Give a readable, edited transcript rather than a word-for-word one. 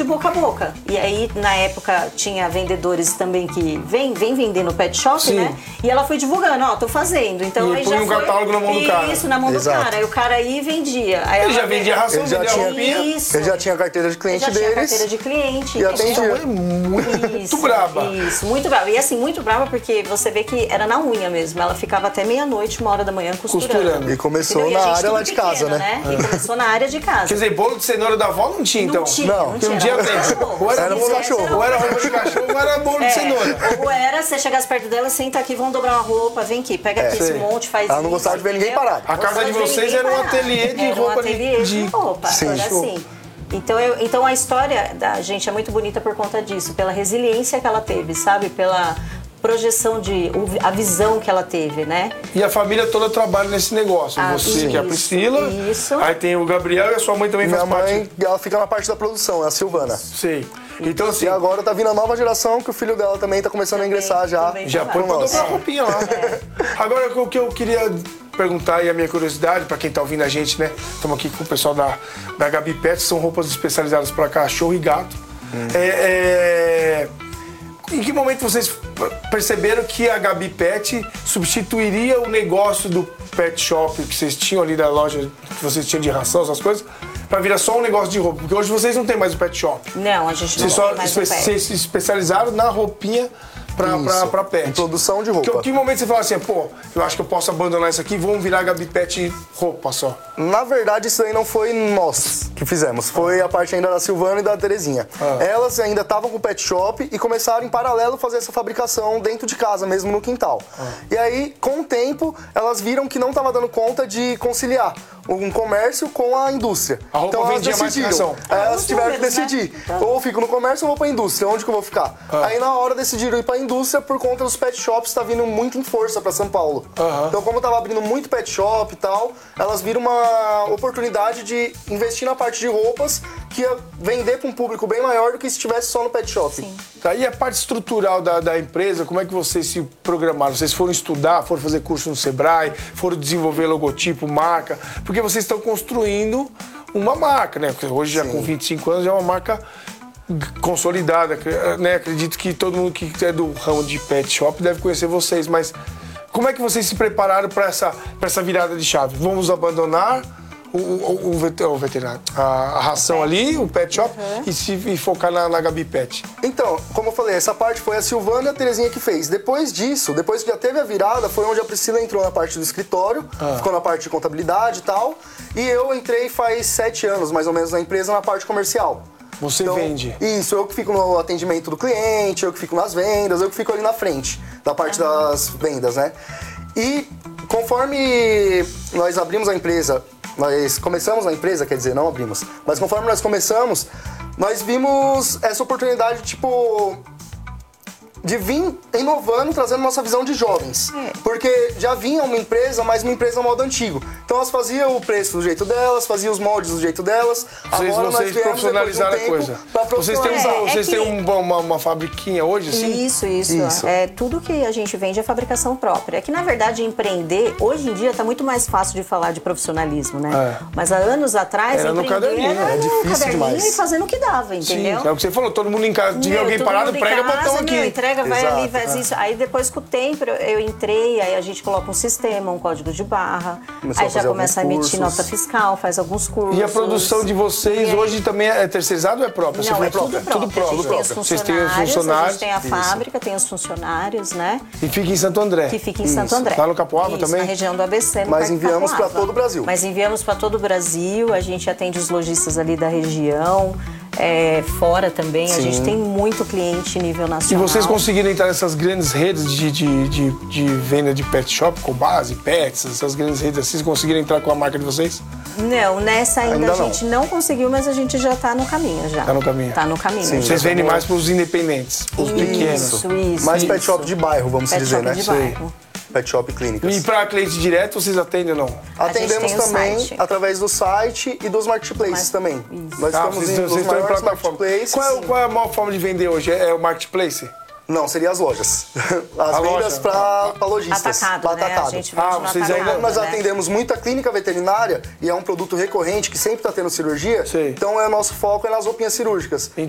de boca a boca. E aí, na época, tinha vendedores também que vem vender no pet shop, Sim. né? E ela foi divulgando, ó, tô fazendo. Então E aí põe já um foi... catálogo na mão do cara. Isso, na mão Exato. do cara. Aí o cara aí vendia. Aí Ele ela já vendia ração, Ele já vendia tinha- roupinha. Isso. Ele já tinha a carteira de cliente já tinha deles. carteira de cliente. E atendia. Sua mãe é muito braba. Isso, muito brava. E assim, muito brava porque você vê que era na unha mesmo. Ela ficava até meia-noite, 1h da manhã costurando. E começou Entendeu? na E a gente área tudo lá de casa, pequeno, né? E começou na área de casa. Quer dizer, bolo de cenoura da avó não tinha, então? Não, Porque um dia era tem. cachorro. Ou era Era bolo de cachorro. cachorro, ou era roupa de cachorro, ou era bolo de cenoura. Ou era, você chegasse perto dela, senta aqui, vamos dobrar uma roupa, vem aqui, pega aqui esse sei. monte, faz Ela não isso, gostava de ver ninguém entendeu? parado. A casa de Gostava ver vocês ninguém era um parado. ateliê de Era roupa um ateliê de roupa, Sim. era assim. Então a história da gente é muito bonita por conta disso, pela resiliência que ela teve, sabe? Pela projeção a visão que ela teve, né? E a família toda trabalha nesse negócio. Ah, Você, que é a isso, Priscila. isso. Aí tem o Gabriel e a sua mãe também Minha faz parte. mãe, ela fica na parte da produção, é a Silvana. Sei. Então, assim, E agora tá vindo a nova geração, que o filho dela também tá começando a ingressar já. também. já põe pra Nossa. dobrar a roupinha lá. Agora, o que eu queria perguntar e a minha curiosidade, pra quem tá ouvindo a gente, né? Estamos aqui com o pessoal da Gabi Pet, são roupas especializadas para cachorro e gato. Em que momento vocês perceberam que a Gabi Pet substituiria o negócio do pet shop que vocês tinham ali da loja, que vocês tinham de ração, essas coisas, para virar só um negócio de roupa? Porque hoje vocês não têm mais o pet shop. Não, a gente não Vocês só tem mais o pet. vocês se especializaram na roupinha pra pet. Em produção de roupa. Que momento você fala assim, pô, eu acho que eu posso abandonar isso aqui e vamos virar Gabi Pet roupa só? Na verdade, isso aí não foi nós que fizemos. Foi a parte ainda da Silvana e da Terezinha. Elas ainda estavam com o pet shop e começaram em paralelo a fazer essa fabricação dentro de casa, mesmo no quintal. E aí, com o tempo, elas viram que não estava dando conta de conciliar um comércio com a indústria. A roupa então elas vendia mais que a decidiram. ração. Elas os tiveram que números, né? decidir. Ou eu fico no comércio ou vou pra indústria. Onde que eu vou ficar? Aí na hora decidiram ir pra indústria por conta dos pet shops, tá vindo muito em força pra São Paulo. Então como tava abrindo muito pet shop e tal, elas viram uma oportunidade de investir na parte de roupas que ia vender pra um público bem maior do que se estivesse só no pet shop. Sim. Tá, e a parte estrutural da empresa, como é que vocês se programaram? Vocês foram estudar, foram fazer curso no Sebrae, foram desenvolver logotipo, marca? Porque vocês estão construindo uma marca, né? Porque hoje, já com 25 anos, já é uma marca consolidada, né? Acredito que todo mundo que é do ramo de pet shop deve conhecer vocês, mas como é que vocês se prepararam para essa virada de chave? Vamos abandonar o veterinário, a ração ali, o pet shop, e focar na Gabi Pet? Então, como eu falei, essa parte foi a Silvana e a Terezinha que fez. Depois disso, depois que já teve a virada, foi onde a Priscila entrou na parte do escritório, ficou na parte de contabilidade e tal. E eu entrei faz 7 anos, mais ou menos, na empresa, na parte comercial. Você vende? Isso, eu que fico no atendimento do cliente, eu que fico nas vendas, eu que fico ali na frente da parte das vendas, né? E conforme nós abrimos a empresa, nós começamos a empresa, quer dizer, não abrimos, mas conforme nós começamos, nós vimos essa oportunidade, tipo, de vir inovando, trazendo nossa visão de jovens. Porque já vinha uma empresa, mas uma empresa modo antigo. Então elas faziam o preço do jeito delas, faziam os moldes do jeito delas. Agora Vocês profissionalizaram a coisa. Vocês têm uma fabriquinha hoje, assim? Isso. É, tudo que a gente vende é fabricação própria. É que, na verdade, empreender, hoje em dia, tá muito mais fácil de falar de profissionalismo, né? Mas há anos atrás, era no caderninho, era é no difícil caderninho demais. e fazendo o que dava, entendeu? Sim, é o que você falou, todo mundo em casa, tinha alguém todo parado, mundo em prega casa, botão aqui. Entrega, vai Exato, ali, faz isso. Aí depois, com o tempo, eu entrei, aí a gente coloca um sistema, um código de barra. Começou aí a já fazer começa a alguns emitir cursos. nota fiscal, faz alguns cursos. E a produção de vocês hoje também é terceirizada ou é própria? Não, Você é falou tudo própria. próprio. A gente tem os Vocês têm os funcionários, a funcionários gente tem a fábrica, tem os funcionários, né? e fica em Santo André. Que fica em Santo André. Lá no Capoava Isso, também? na região do ABC, no Mas Parque enviamos Capoava. para todo o Brasil. Mas enviamos para todo o Brasil, a gente atende os lojistas ali da região, fora também, a gente tem muito cliente nível E nacional. vocês conseguiram entrar nessas grandes redes de venda de pet shop, Cobase, Pets, essas grandes redes assim, vocês conseguiram entrar com a marca de vocês? Não, nessa ainda Ainda a gente não conseguiu, mas a gente já tá no caminho já. Tá no caminho. Tá no caminho. Sim. Vocês vendem mais para os independentes, os pequenos. Isso. Mais pet shop de bairro, vamos Pet dizer, shop né? de bairro. Pet shop clínicas. E para cliente direto, vocês atendem ou não? Atendemos tem o também site. através do site e dos marketplaces também. Nós estamos vocês indo nos estão em maiores plataforma. marketplaces. Qual é a maior forma de vender hoje? É o marketplace? Não, seria as lojas. As vendas loja? para lojistas. Atacado, pra né? atacado. A gente vende no vocês ainda- atacado, Nós né? atendemos muita clínica veterinária e é um produto recorrente que sempre está tendo cirurgia. Sei. Então, nosso foco é nas roupinhas cirúrgicas.